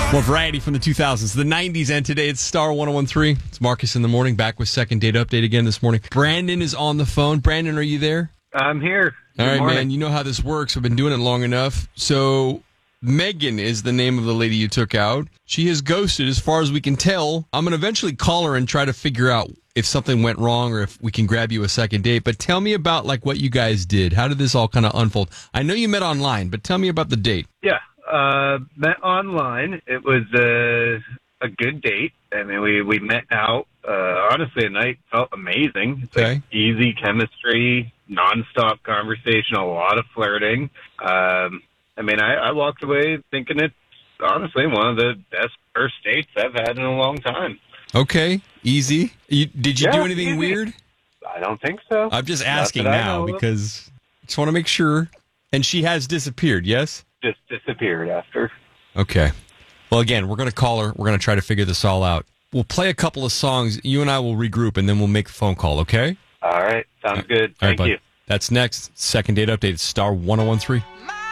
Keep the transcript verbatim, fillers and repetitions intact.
More variety from the two thousands, the nineties, and today it's Star one oh one three. It's Marcus in the morning, back with second date update again this morning. Brandon is on the phone. Brandon, are you there? I'm here. All Good right, morning. man. You know how this works. We've been doing it long enough. So Megan is the name of the lady you took out. She has ghosted as far as we can tell. I'm going to eventually call her and try to figure out if something went wrong or if we can grab you a second date. But tell me about like what you guys did. How did this all kind of unfold? I know you met online, but tell me about the date. Yeah, uh, met online. It was uh, a good date. I mean, we, we met out. Uh, honestly, the night felt amazing. It's Okay. like easy chemistry, nonstop conversation, a lot of flirting. Um, I mean, I, I walked away thinking it's honestly one of the best first dates I've had in a long time. Okay, easy. You, did you do Yeah, anything easy. weird? I don't think so. I'm just Not asking that I now know of. because I just want to make sure. And she has disappeared, yes? Just disappeared after. Okay. Well, again, we're going to call her. We're going to try to figure this all out. We'll play a couple of songs. You and I will regroup, and then we'll make a phone call, okay? All right. Sounds good. All right, Thank bud. you. That's next. Second date update. It's Star one oh one three.